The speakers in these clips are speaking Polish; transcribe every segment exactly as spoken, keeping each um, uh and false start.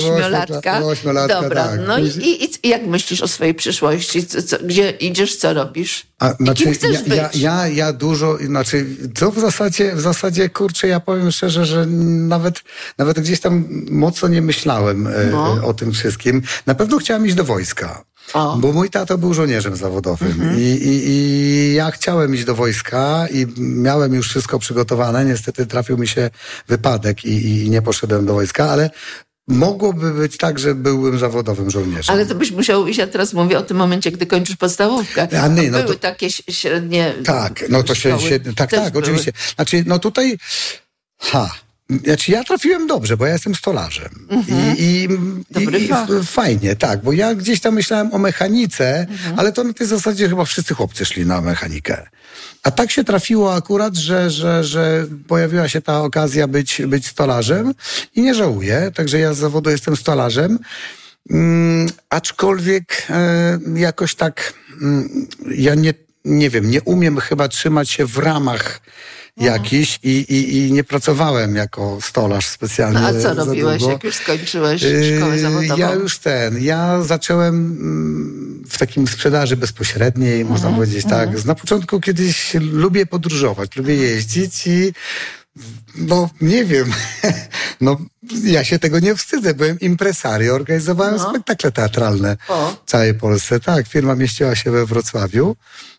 Ośmiolatka. Ośmiolatka, Dobra, tak. no i, i, i jak myślisz o swojej przyszłości? Co, co, gdzie idziesz, co robisz? A, I znaczy, kim chcesz ja, być? ja, ja, ja dużo, znaczy, to w zasadzie, w zasadzie, kurczę, ja powiem szczerze, że nawet, nawet gdzieś tam mocno nie myślałem No. e, o tym wszystkim. Na pewno chciałem iść do wojska. O. Bo mój tato był żołnierzem zawodowym. Mhm. I, i, I ja chciałem iść do wojska i miałem już wszystko przygotowane. Niestety trafił mi się wypadek i, i nie poszedłem do wojska, ale mogłoby być tak, że byłbym zawodowym żołnierzem. Ale to byś musiał iść, ja teraz mówię o tym momencie, gdy kończysz podstawówkę. A nie, no były to- takie ś- średnie Tak, no to się, szkoły. się tak, Też tak, były. oczywiście. Znaczy, no tutaj, ha, znaczy ja trafiłem dobrze, bo ja jestem stolarzem. Mhm. I, i, Dobry i, i fach. f- fajnie, tak, bo ja gdzieś tam myślałem o mechanice, ale to na tej zasadzie chyba wszyscy chłopcy szli na mechanikę. A tak się trafiło akurat, że, że, że pojawiła się ta okazja być, być stolarzem i nie żałuję, także ja z zawodu jestem stolarzem. Mm, aczkolwiek e, jakoś tak mm, ja nie, nie wiem, nie umiem chyba trzymać się w ramach jakichś i, i, i nie pracowałem jako stolarz specjalnie. No, a co za robiłeś, długo. jak już skończyłeś Yy, szkołę zawodową? Ja już ten, ja zacząłem mm, w takim sprzedaży bezpośredniej, można Mhm, powiedzieć tak. Na początku kiedyś lubię podróżować, lubię jeździć i no nie wiem, no ja się tego nie wstydzę, byłem impresario, organizowałem No. spektakle teatralne O. w całej Polsce. Tak, firma mieściła się we Wrocławiu.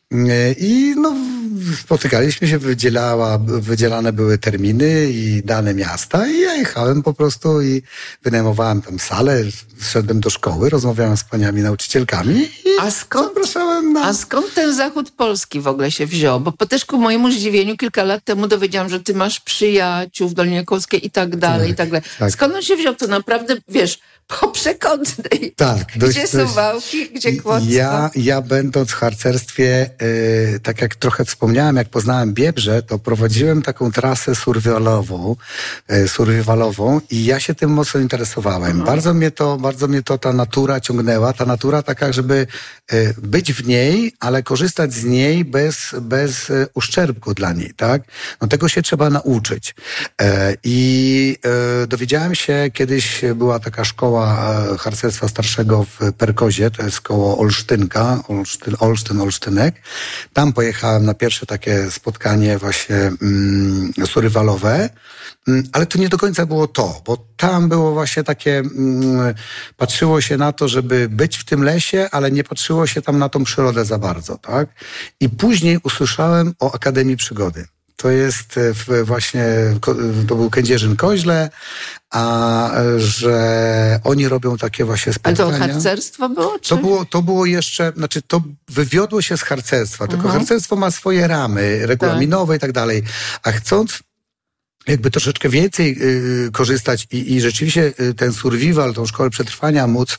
I no, spotykaliśmy się, wydzielała, wydzielane były terminy i dane miasta i ja jechałem po prostu i wynajmowałem tam salę, szedłem do szkoły, rozmawiałem z paniami nauczycielkami i A skąd, zapraszałem na... a skąd ten zachód Polski w ogóle się wziął? Bo po- też ku mojemu zdziwieniu kilka lat temu dowiedziałam, że ty masz przyjaciół w Dolinie Kołskiej i tak dalej, i tak dalej. tak. Skąd on się wziął? To naprawdę, wiesz, po przekątnej. Tak, dość, Gdzie dość- Suwałki, gdzie Kłodzko. Ja, ja będąc w harcerstwie, yy, tak jak trochę wspomniałem, jak poznałem Biebrze, to prowadziłem taką trasę survivalową, yy, survivalową i ja się tym mocno interesowałem. Bardzo mnie to, bardzo mnie to ta natura ciągnęła, ta natura taka, żeby yy, być w niej, ale korzystać z niej bez, bez yy, uszczerbku dla niej, tak? No tego się trzeba nauczyć. Yy, I yy, dowiedziałem się, kiedyś była taka szkoła e, harcerstwa starszego w Perkozie, to jest koło Olsztynka, Olsztyn, Olsztyn, Olsztynek. Tam pojechałem na pierwsze takie spotkanie właśnie mm, survivalowe, mm, ale to nie do końca było to, bo tam było właśnie takie, mm, patrzyło się na to, żeby być w tym lesie, ale nie patrzyło się tam na tą przyrodę za bardzo, tak? I później usłyszałem o Akademii Przygody. To jest w, właśnie, to był Kędzierzyn-Koźle, a że oni robią takie właśnie Ale to spotkania. harcerstwo było? Czy? To było, to było jeszcze, znaczy to wywiodło się z harcerstwa, tylko Mhm. harcerstwo ma swoje ramy regulaminowe i tak dalej, a chcąc jakby troszeczkę więcej y, korzystać i, i rzeczywiście y, ten survival, tą szkołę przetrwania móc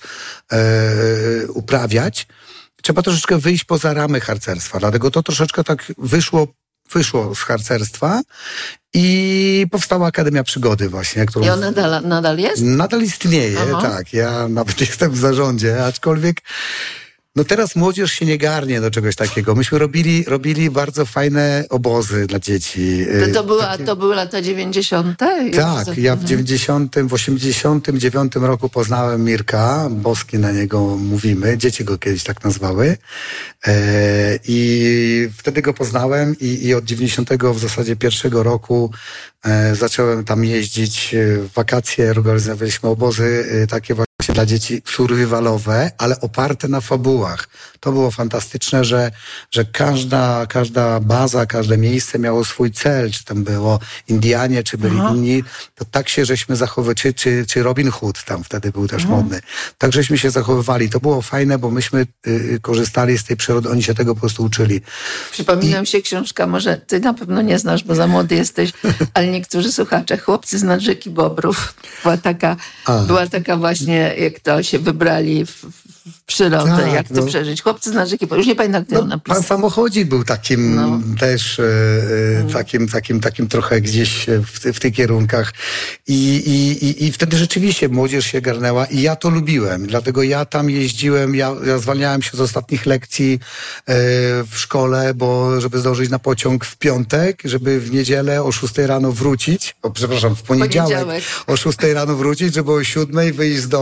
y, uprawiać, trzeba troszeczkę wyjść poza ramy harcerstwa. Dlatego to troszeczkę tak wyszło wyszło z harcerstwa i powstała Akademia Przygody właśnie, którą I ona nadal, nadal jest? nadal istnieje, Aha. tak. Ja nawet jestem w zarządzie, aczkolwiek no teraz młodzież się nie garnie do czegoś takiego. Myśmy robili, robili bardzo fajne obozy dla dzieci. To, to, była, to były lata dziewięćdziesiąte? Tak, ja w dziewięćdziesiątym, w osiemdziesiątym dziewiątym roku poznałem Mirka, Boski na niego mówimy, dzieci go kiedyś tak nazwały. E, I wtedy go poznałem i, i od dziewięćdziesiątego w zasadzie pierwszego roku e, zacząłem tam jeździć w wakacje, organizowaliśmy obozy e, takie właśnie dla dzieci survivalowe, ale oparte na fabułach. To było fantastyczne, że, że każda, każda baza, każde miejsce miało swój cel, czy tam było Indianie, czy byli Aha. inni. To tak się żeśmy zachowywali, czy, czy, czy Robin Hood tam wtedy był też modny. Tak żeśmy się zachowywali. To było fajne, bo myśmy y, korzystali z tej przyrody, oni się tego po prostu uczyli. Przypomina mi się książka, może ty na pewno nie znasz, bo za młody jesteś, ale niektórzy słuchacze, Chłopcy z nad rzeki Bobrów. Była taka, A. była taka właśnie, jak to się wybrali w, w w przyrodę, Tak, jak to no. przeżyć. Chłopcy z narzeki, już nie pamiętam, kto ją No, napisał. pan Samochodzik był takim No. też e, e, takim, takim, takim trochę gdzieś w, ty- w tych kierunkach. I, i, i, I wtedy rzeczywiście młodzież się garnęła i ja to lubiłem. Dlatego ja tam jeździłem, ja, ja zwalniałem się z ostatnich lekcji e, w szkole, bo żeby zdążyć na pociąg w piątek, żeby w niedzielę o szóstej rano wrócić, o, przepraszam, w poniedziałek, Poniedziałek. o szóstej rano wrócić, żeby o siódmej wyjść z domu.